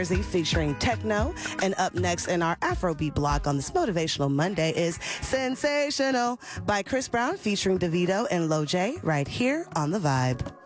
featuring techno. And up next in our Afrobeat block on this Motivational Monday is Sensational by Chris Brown featuring Davido and Lil J right here on The Vibe.